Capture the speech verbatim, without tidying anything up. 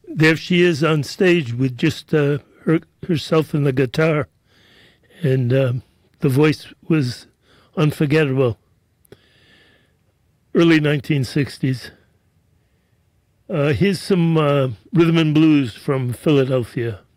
there she is on stage with just uh, her, herself and the guitar. And um, the voice was unforgettable. Early nineteen sixties. Uh, here's some uh, rhythm and blues from Philadelphia.